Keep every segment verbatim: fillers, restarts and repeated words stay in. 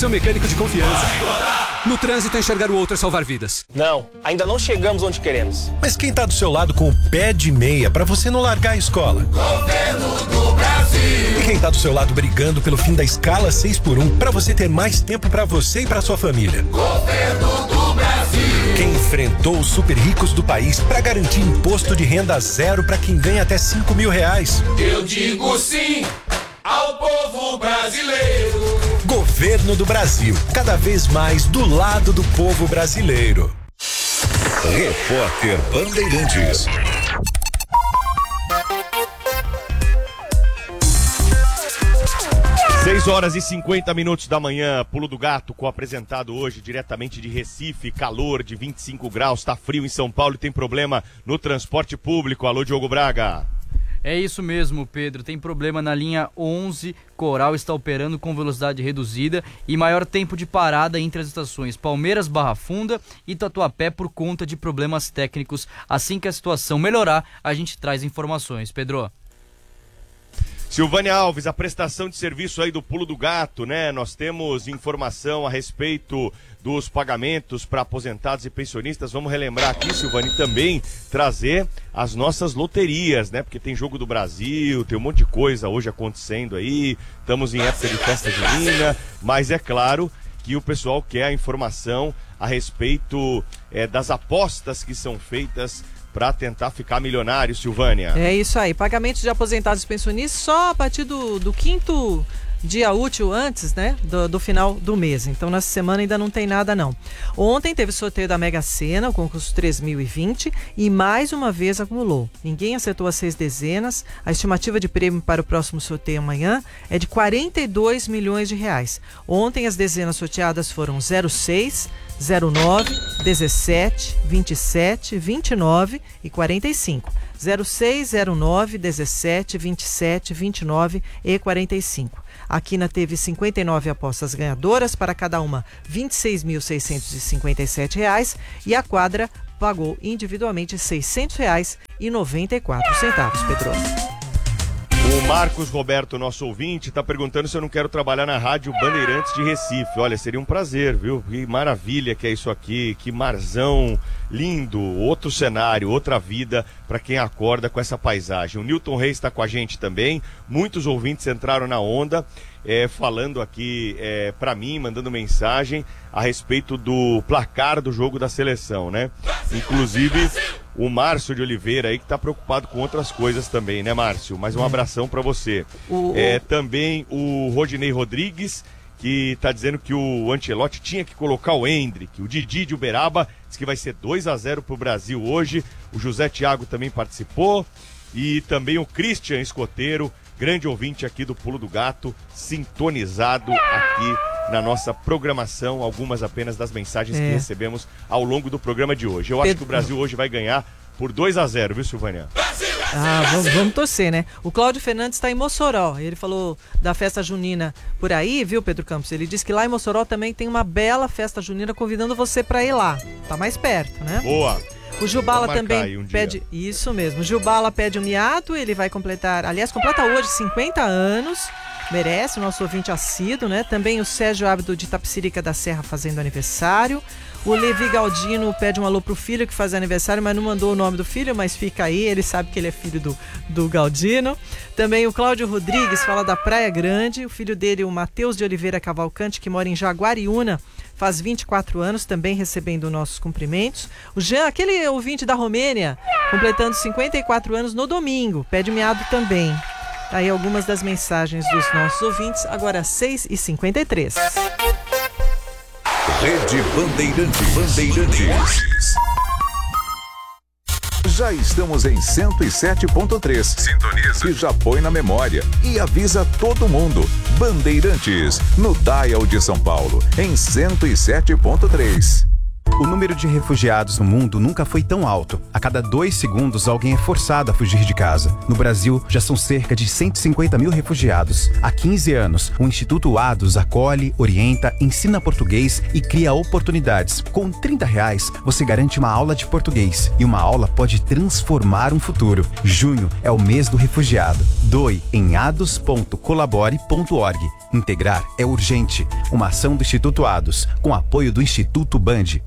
seu mecânico de confiança. No trânsito, enxergar o outro é salvar vidas. Não, ainda não chegamos onde queremos. Mas quem tá do seu lado com o pé de meia pra você não largar a escola? Governo do Brasil. E quem tá do seu lado brigando pelo fim da escala seis por um pra você ter mais tempo pra você e pra sua família? Governo do Brasil. Quem enfrentou os super ricos do país pra garantir imposto de renda zero pra quem ganha até cinco mil reais? Eu digo sim ao povo brasileiro. Governo do Brasil, cada vez mais do lado do povo brasileiro. Repórter Bandeirantes. seis horas e cinquenta minutos da manhã, Pulo do Gato, com apresentado hoje diretamente de Recife, calor de vinte e cinco graus, tá frio em São Paulo e tem problema no transporte público. Alô, Diogo Braga. É isso mesmo, Pedro. Tem problema na linha onze. Coral está operando com velocidade reduzida e maior tempo de parada entre as estações Palmeiras, Barra Funda e Tatuapé por conta de problemas técnicos. Assim que a situação melhorar, a gente traz informações. Pedro. Silvânia Alves, a prestação de serviço aí do Pulo do Gato, né? Nós temos informação a respeito dos pagamentos para aposentados e pensionistas. Vamos relembrar aqui, Silvânia, e também trazer as nossas loterias, né? Porque tem Jogo do Brasil, tem um monte de coisa hoje acontecendo aí. Estamos em época de festa junina, mas é claro que o pessoal quer a informação a respeito é, das apostas que são feitas para tentar ficar milionário, Silvânia. É isso aí, pagamentos de aposentados e pensionistas só a partir do, do quinto dia útil antes, né, do, do final do mês. Então nessa semana ainda não tem nada não. Ontem teve sorteio da Mega Sena, o concurso três mil e vinte, e mais uma vez acumulou. Ninguém acertou as seis dezenas. A estimativa de prêmio para o próximo sorteio amanhã é de quarenta e dois milhões de reais. Ontem as dezenas sorteadas foram zero seis, zero nove, dezessete, vinte e sete, vinte e nove e quarenta e cinco. zero seis, zero nove, dezessete, vinte e sete, vinte e nove e quarenta e cinco. A Quina teve cinquenta e nove apostas ganhadoras, para cada uma vinte e seis mil seiscentos e cinquenta e sete reais, e a quadra pagou individualmente seiscentos reais e noventa e quatro centavos, Pedro. O Marcos Roberto, nosso ouvinte, está perguntando se eu não quero trabalhar na Rádio Bandeirantes de Recife. Olha, seria um prazer, viu? Que maravilha que é isso aqui, que marzão lindo, outro cenário, outra vida para quem acorda com essa paisagem. O Newton Reis está com a gente também, muitos ouvintes entraram na onda, é, falando aqui é, para mim, mandando mensagem a respeito do placar do jogo da seleção, né? Inclusive o Márcio de Oliveira aí que tá preocupado com outras coisas também, né, Márcio? Mas um abração para você. O, é, também o Rodinei Rodrigues, que tá dizendo que o Ancelotti tinha que colocar o Endrick. O Didi de Uberaba diz que vai ser dois a zero pro Brasil hoje. O José Thiago também participou. E também o Christian Escoteiro, grande ouvinte aqui do Pulo do Gato, sintonizado aqui na nossa programação, algumas apenas das mensagens é. que recebemos ao longo do programa de hoje. Eu Pedro... acho que o Brasil hoje vai ganhar por dois a zero, viu, Silvânia? Ah, vamos, vamos torcer, né? O Cláudio Fernandes está em Mossoró. Ele falou da festa junina por aí, viu, Pedro Campos? Ele disse que lá em Mossoró também tem uma bela festa junina, convidando você para ir lá. Tá mais perto, né? Boa! O Gilbala também um pede, dia. Isso mesmo, o Gilbala pede um miado, ele vai completar, aliás, completa hoje cinquenta anos, merece, o nosso ouvinte assíduo, né? Também o Sérgio Ábido de Itapecerica da Serra fazendo aniversário. O Levi Galdino pede um alô pro filho que faz aniversário, mas não mandou o nome do filho, mas fica aí, ele sabe que ele é filho do, do Galdino. Também o Cláudio Rodrigues fala da Praia Grande, o filho dele, o Matheus de Oliveira Cavalcante, que mora em Jaguariúna, faz vinte e quatro anos, também recebendo nossos cumprimentos. O Jean, aquele ouvinte da Romênia, completando cinquenta e quatro anos no domingo, pede miado também. Aí algumas das mensagens dos nossos ouvintes, agora seis e cinquenta e três. Rede Bandeirantes. Bandeirantes. Já estamos em cento e sete ponto três. Sintoniza. Que já põe na memória e avisa todo mundo. Bandeirantes, no Dial de São Paulo, em cento e sete ponto três. O número de refugiados no mundo nunca foi tão alto. A cada dois segundos, alguém é forçado a fugir de casa. No Brasil, já são cerca de cento e cinquenta mil refugiados. Há quinze anos, o Instituto Ados acolhe, orienta, ensina português e cria oportunidades. Com trinta reais, você garante uma aula de português. E uma aula pode transformar um futuro. Junho é o mês do refugiado. Doe em ados ponto colabore ponto org. Integrar é urgente. Uma ação do Instituto Ados, com apoio do Instituto Band.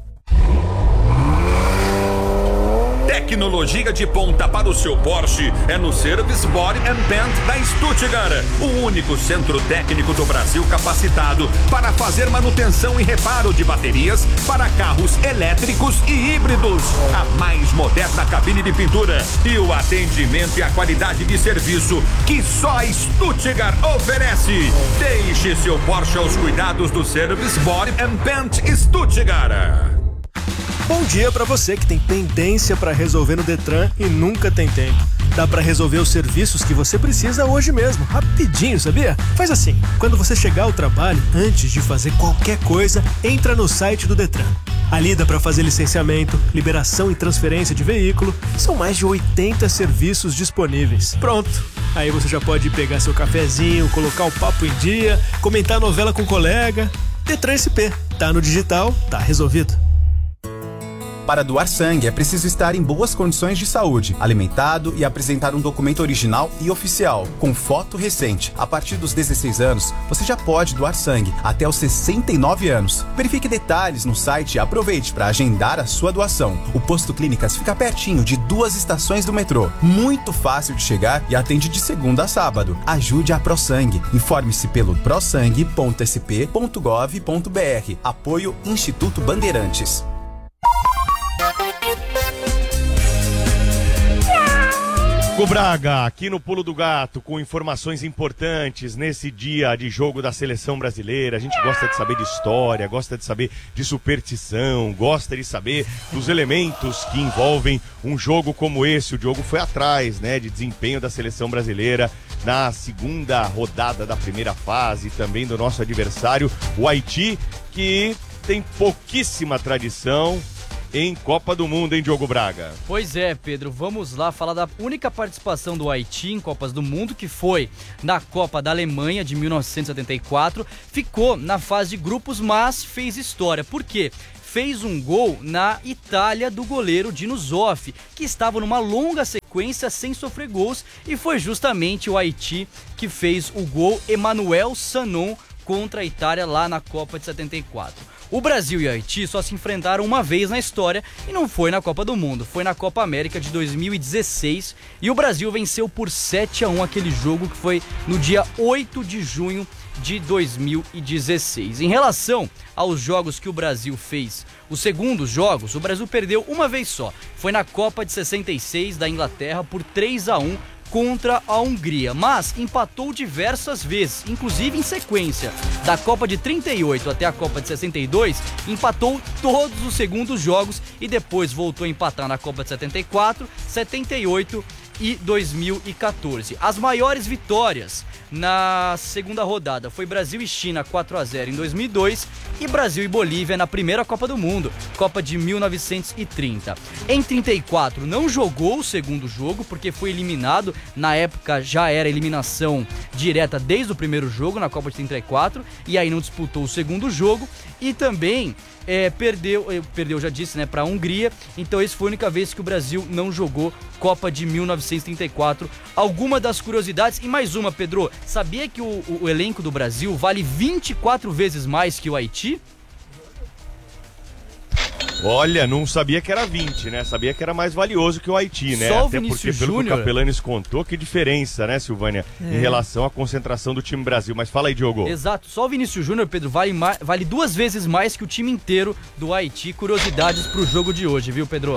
Tecnologia de ponta para o seu Porsche é no Service Body and Paint da Stuttgart, o único centro técnico do Brasil capacitado para fazer manutenção e reparo de baterias para carros elétricos e híbridos. A mais moderna cabine de pintura e o atendimento e a qualidade de serviço que só a Stuttgart oferece. Deixe seu Porsche aos cuidados do Service Body and Paint Stuttgart. Bom dia para você que tem pendência para resolver no Detran e nunca tem tempo. Dá para resolver os serviços que você precisa hoje mesmo, rapidinho, sabia? Faz assim, quando você chegar ao trabalho, antes de fazer qualquer coisa, entra no site do Detran. Ali dá para fazer licenciamento, liberação e transferência de veículo. São mais de oitenta serviços disponíveis. Pronto! Aí você já pode pegar seu cafezinho, colocar o papo em dia, comentar a novela com o colega. Detran S P. Tá no digital, tá resolvido. Para doar sangue, é preciso estar em boas condições de saúde, alimentado e apresentar um documento original e oficial, com foto recente. A partir dos dezesseis anos, você já pode doar sangue, até os sessenta e nove anos. Verifique detalhes no site e aproveite para agendar a sua doação. O Posto Clínicas fica pertinho de duas estações do metrô. Muito fácil de chegar e atende de segunda a sábado. Ajude a ProSangue. Informe-se pelo prosangue ponto s p ponto gov ponto b r. Apoio Instituto Bandeirantes. Hugo Braga, aqui no Pulo do Gato, com informações importantes nesse dia de jogo da seleção brasileira. A gente gosta de saber de história, gosta de saber de superstição, gosta de saber dos elementos que envolvem um jogo como esse. O Diogo foi atrás, né, de desempenho da seleção brasileira na segunda rodada da primeira fase, também do nosso adversário, o Haiti, que tem pouquíssima tradição em Copa do Mundo, hein, Diogo Braga? Pois é, Pedro, vamos lá falar da única participação do Haiti em Copas do Mundo, que foi na Copa da Alemanha de mil novecentos e setenta e quatro. Ficou na fase de grupos, mas fez história. Por quê? Fez um gol na Itália do goleiro Dino Zoff, que estava numa longa sequência sem sofrer gols, e foi justamente o Haiti que fez o gol Emmanuel Sanon contra a Itália lá na Copa de setenta e quatro. O Brasil e o Haiti só se enfrentaram uma vez na história e não foi na Copa do Mundo, foi na Copa América de dois mil e dezesseis, e o Brasil venceu por sete a um aquele jogo, que foi no dia oito de junho de dois mil e dezesseis. Em relação aos jogos que o Brasil fez, os segundos jogos, o Brasil perdeu uma vez só. Foi na Copa de sessenta e seis da Inglaterra por três a um contra a Hungria, mas empatou diversas vezes, inclusive em sequência. Da Copa de trinta e oito até a Copa de sessenta e dois, empatou todos os segundos jogos e depois voltou a empatar na Copa de setenta e quatro, setenta e oito e dois mil e quatorze. As maiores vitórias na segunda rodada foi Brasil e China quatro a zero em dois mil e dois e Brasil e Bolívia na primeira Copa do Mundo, Copa de mil novecentos e trinta. Em trinta e quatro não jogou o segundo jogo porque foi eliminado, na época já era eliminação direta desde o primeiro jogo na Copa de trinta e quatro, e aí não disputou o segundo jogo, e também É, perdeu, perdeu, já disse, né, para a Hungria. Então essa foi a única vez que o Brasil não jogou Copa de mil novecentos e trinta e quatro. Alguma das curiosidades, e mais uma, Pedro, sabia que o, o, o elenco do Brasil vale vinte e quatro vezes mais que o Haiti? Olha, não sabia que era vinte, né? Sabia que era mais valioso que o Haiti, né? Só o Até Vinícius porque, pelo Júnior... que o Capelanes contou, que diferença, né, Silvânia, é. em relação à concentração do time Brasil. Mas fala aí, Diogo. Exato, só o Vinícius Júnior, Pedro, vale, mais, vale duas vezes mais que o time inteiro do Haiti. Curiosidades pro jogo de hoje, viu, Pedro?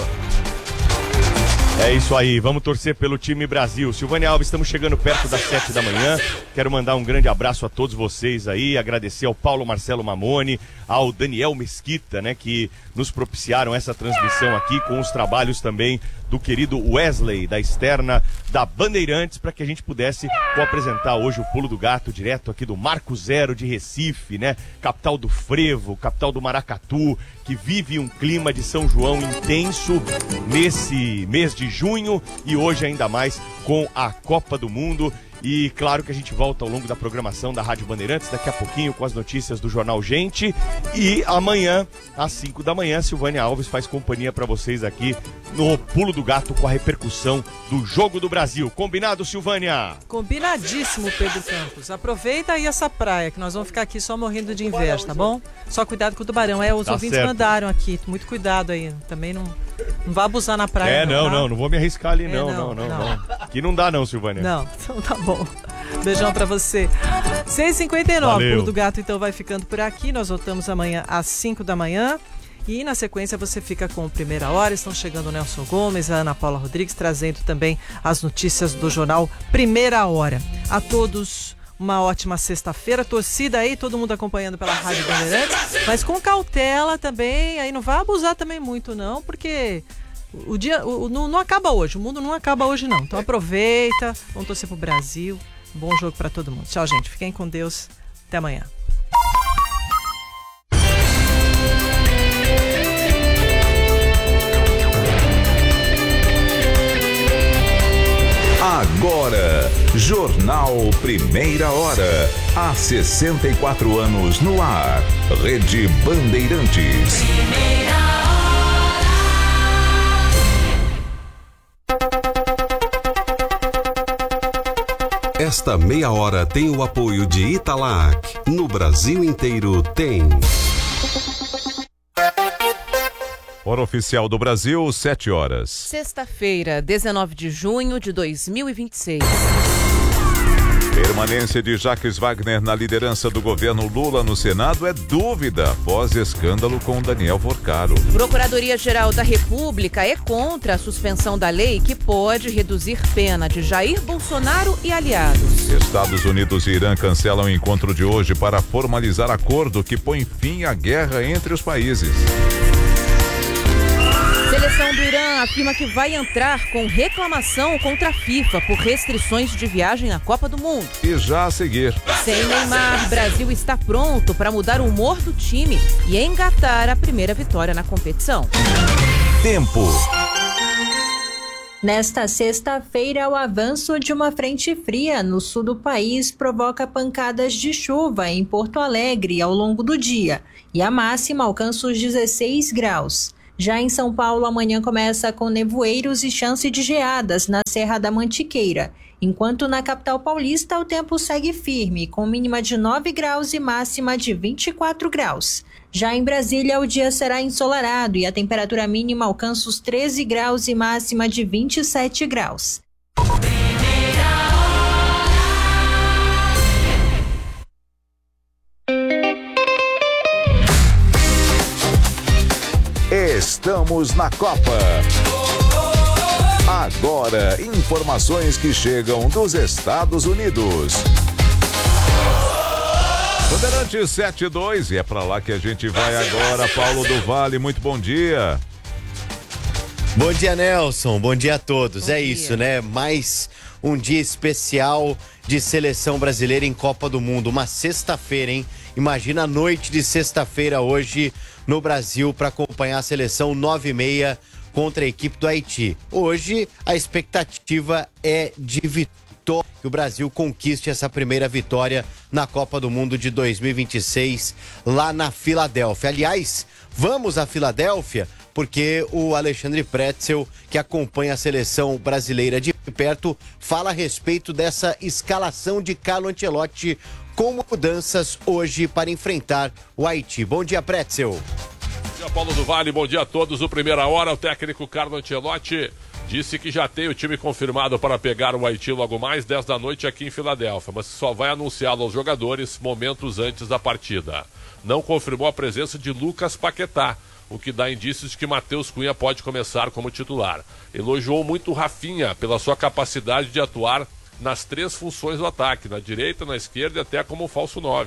É isso aí, vamos torcer pelo time Brasil. Silvânia Alves, estamos chegando perto das sete da manhã. Quero mandar um grande abraço a todos vocês aí, agradecer ao Paulo Marcelo Mamone, ao Daniel Mesquita, né, que nos propiciaram essa transmissão aqui, com os trabalhos também do querido Wesley, da externa da Bandeirantes, para que a gente pudesse apresentar hoje o Pulo do Gato direto aqui do Marco Zero de Recife, né? Capital do frevo, capital do maracatu, que vive um clima de São João intenso nesse mês de junho e hoje ainda mais com a Copa do Mundo. E claro que a gente volta ao longo da programação da Rádio Bandeirantes daqui a pouquinho com as notícias do Jornal Gente. E amanhã, às cinco da manhã, Silvânia Alves faz companhia para vocês aqui no Pulo do Gato com a repercussão do Jogo do Brasil. Combinado, Silvânia? Combinadíssimo, Pedro Campos. Aproveita aí essa praia, que nós vamos ficar aqui só morrendo de inveja, tá bom? Só cuidado com o tubarão. É, os tá ouvintes certo. mandaram aqui. Muito cuidado aí. Também não, não vá abusar na praia. É, não, tá? não, não vou me arriscar ali, É, não, não, não, não, não. não. Aqui não dá não, Silvânia. Não, então tá bom. Beijão pra você. seis e cinquenta e nove, o Pulo do Gato então vai ficando por aqui. Nós voltamos amanhã às cinco da manhã. E na sequência você fica com Primeira Hora. Estão chegando o Nelson Gomes, a Ana Paula Rodrigues, trazendo também as notícias do jornal Primeira Hora. A todos uma ótima sexta-feira. Torcida aí, todo mundo acompanhando pela Rádio Bandeirantes. Mas com cautela também. Aí não vai abusar também muito não, porque o dia o, o, não, não acaba hoje. O mundo não acaba hoje não. Então aproveita, vamos torcer pro Brasil. Bom jogo pra todo mundo. Tchau, gente. Fiquem com Deus. Até amanhã. Agora, Jornal Primeira Hora. Há sessenta e quatro anos no ar. Rede Bandeirantes. Esta meia hora tem o apoio de Italac. No Brasil inteiro tem. Hora oficial do Brasil, sete horas. Sexta-feira, dezenove de junho de dois mil e vinte e seis. Permanência de Jacques Wagner na liderança do governo Lula no Senado é dúvida após escândalo com Daniel Forcaro. Procuradoria-Geral da República é contra a suspensão da lei que pode reduzir pena de Jair Bolsonaro e aliados. Estados Unidos e Irã cancelam o encontro de hoje para formalizar acordo que põe fim à guerra entre os países. Seleção do Irã afirma que vai entrar com reclamação contra a FIFA por restrições de viagem na Copa do Mundo. E já a seguir. Sem Neymar, Brasil está pronto para mudar o humor do time e engatar a primeira vitória na competição. Tempo. Nesta sexta-feira, o avanço de uma frente fria no sul do país provoca pancadas de chuva em Porto Alegre ao longo do dia e a máxima alcança os dezesseis graus. Já em São Paulo, amanhã começa com nevoeiros e chance de geadas na Serra da Mantiqueira, enquanto na capital paulista o tempo segue firme, com mínima de nove graus e máxima de vinte e quatro graus. Já em Brasília, o dia será ensolarado e a temperatura mínima alcança os treze graus e máxima de vinte e sete graus. Estamos na Copa. Agora, informações que chegam dos Estados Unidos. Bandeirantes sete e dois, e é pra lá que a gente vai agora. Paulo do Vale, muito bom dia. Bom dia, Nelson. Bom dia a todos. Bom é dia. isso, né? Mais um dia especial de seleção brasileira em Copa do Mundo. Uma sexta-feira, hein? Imagina a noite de sexta-feira hoje no Brasil para acompanhar a seleção nove e meia contra a equipe do Haiti. Hoje a expectativa é de vitória, que o Brasil conquiste essa primeira vitória na Copa do Mundo de dois mil e vinte e seis lá na Filadélfia. Aliás, vamos à Filadélfia porque o Alexandre Pretzel, que acompanha a seleção brasileira de perto, fala a respeito dessa escalação de Carlo Ancelotti com mudanças hoje para enfrentar o Haiti. Bom dia, Pretzel. Bom dia, Paulo do Vale. Bom dia a todos. O Primeira Hora, o técnico Carlo Ancelotti disse que já tem o time confirmado para pegar o Haiti logo mais dez da noite aqui em Filadélfia, mas só vai anunciá-lo aos jogadores momentos antes da partida. Não confirmou a presença de Lucas Paquetá, o que dá indícios de que Matheus Cunha pode começar como titular. Elogiou muito Rafinha pela sua capacidade de atuar nas três funções do ataque, na direita, na esquerda e até como falso nove.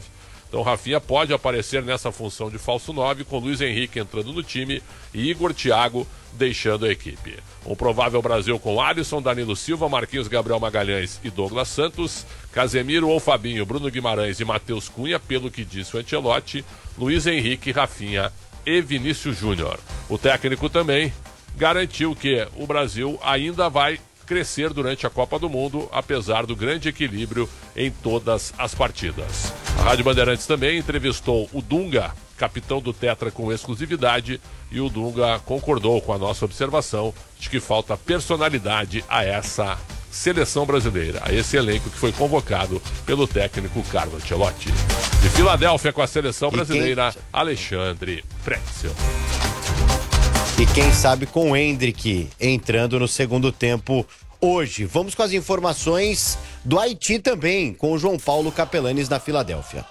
Então Rafinha pode aparecer nessa função de falso nove, com Luiz Henrique entrando no time e Igor Thiago deixando a equipe. Um provável Brasil com Alisson, Danilo Silva, Marquinhos, Gabriel Magalhães e Douglas Santos, Casemiro ou Fabinho, Bruno Guimarães e Matheus Cunha, pelo que disse o Ancelotti, Luiz Henrique, Rafinha e Vinícius Júnior. O técnico também garantiu que o Brasil ainda vai crescer durante a Copa do Mundo, apesar do grande equilíbrio em todas as partidas. A Rádio Bandeirantes também entrevistou o Dunga, capitão do Tetra, com exclusividade, e o Dunga concordou com a nossa observação de que falta personalidade a essa seleção brasileira, a esse elenco que foi convocado pelo técnico Carlo Ancelotti. De Filadélfia com a seleção brasileira, quem... Alexandre Pretzel. E quem sabe com o Hendrick entrando no segundo tempo hoje. Vamos com as informações do Haiti também, com o João Paulo Capelanes na Filadélfia.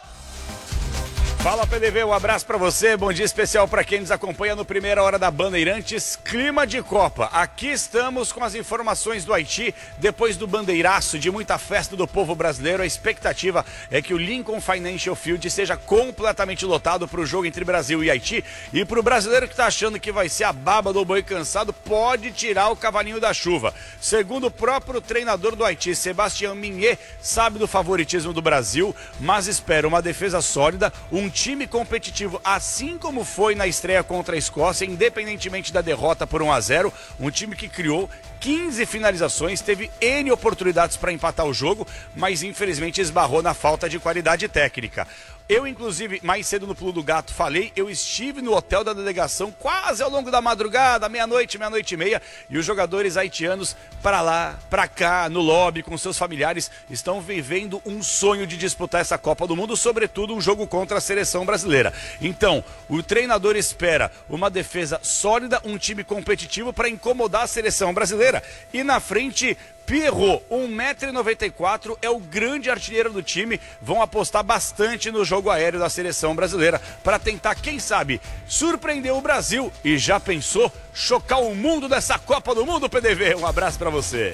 Fala P D V, um abraço pra você, bom dia especial pra quem nos acompanha no Primeira Hora da Bandeirantes, clima de Copa. Aqui estamos com as informações do Haiti, depois do bandeiraço de muita festa do povo brasileiro. A expectativa é que o Lincoln Financial Field seja completamente lotado pro jogo entre Brasil e Haiti. E pro brasileiro que tá achando que vai ser a baba do boi cansado, pode tirar o cavalinho da chuva. Segundo o próprio treinador do Haiti, Sebastião Mignet, sabe do favoritismo do Brasil, mas espera uma defesa sólida, um time competitivo, assim como foi na estreia contra a Escócia, independentemente da derrota por um a zero, um time que criou quinze finalizações, teve N oportunidades para empatar o jogo, mas infelizmente esbarrou na falta de qualidade técnica. Eu, inclusive, mais cedo no Pulo do Gato falei, eu estive no hotel da delegação quase ao longo da madrugada, meia-noite, meia-noite e meia, e os jogadores haitianos para lá, para cá, no lobby, com seus familiares, estão vivendo um sonho de disputar essa Copa do Mundo, sobretudo um jogo contra a seleção brasileira. Então, o treinador espera uma defesa sólida, um time competitivo para incomodar a seleção brasileira. E na frente, Pierrot, um metro e noventa e quatro, é o grande artilheiro do time. Vão apostar bastante no jogo aéreo da seleção brasileira para tentar, quem sabe, surpreender o Brasil. E já pensou chocar o mundo dessa Copa do Mundo, P D V? Um abraço para você.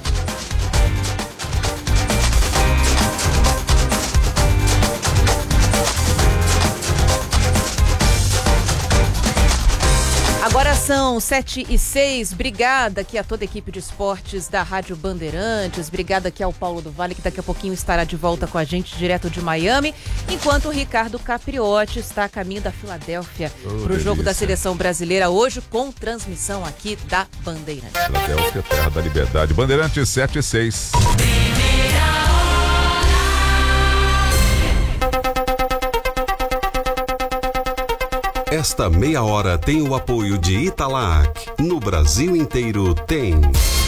Agora são sete e seis, obrigada aqui a toda a equipe de esportes da Rádio Bandeirantes, obrigada aqui ao Paulo do Vale, que daqui a pouquinho estará de volta com a gente direto de Miami, enquanto o Ricardo Capriotti está a caminho da Filadélfia oh, para o jogo delícia. da seleção brasileira hoje, com transmissão aqui da Bandeirantes. Filadélfia, terra da liberdade. Bandeirantes sete e seis. Esta meia hora tem o apoio de Italac. No Brasil inteiro tem.